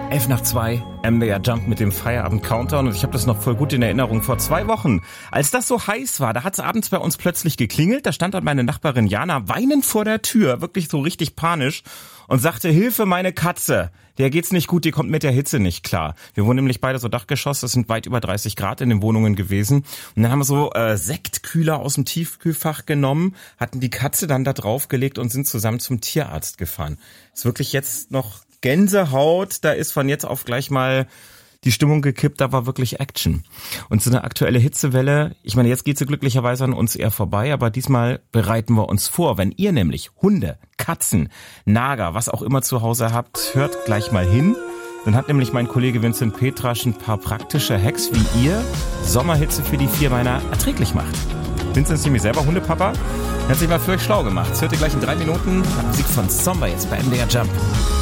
11:02, MDR Jump mit dem Feierabend-Countdown und ich habe das noch voll gut in Erinnerung. Vor 2 Wochen, als das so heiß war, da hat es abends bei uns plötzlich geklingelt, da stand dann meine Nachbarin Jana weinend vor der Tür, wirklich so richtig panisch und sagte, Hilfe, meine Katze, der geht's nicht gut, die kommt mit der Hitze nicht klar. Wir wohnen nämlich beide so Dachgeschoss, es sind weit über 30 Grad in den Wohnungen gewesen und dann haben wir so Sektkühler aus dem Tiefkühlfach genommen, hatten die Katze dann da draufgelegt und sind zusammen zum Tierarzt gefahren. Ist wirklich jetzt noch Gänsehaut, da ist von jetzt auf gleich mal die Stimmung gekippt, da war wirklich Action. Und so eine aktuelle Hitzewelle, ich meine, jetzt geht sie glücklicherweise an uns eher vorbei, aber diesmal bereiten wir uns vor. Wenn ihr nämlich Hunde, Katzen, Nager, was auch immer zu Hause habt, hört gleich mal hin. Dann hat nämlich mein Kollege Vincent Petrasch ein paar praktische Hacks, wie ihr Sommerhitze für die Vierbeiner erträglich macht. Vincent ist nämlich selber Hundepapa, hat sich mal für euch schlau gemacht. Das hört ihr gleich in 3 Minuten. Musik von Zomba jetzt bei MDR Jump.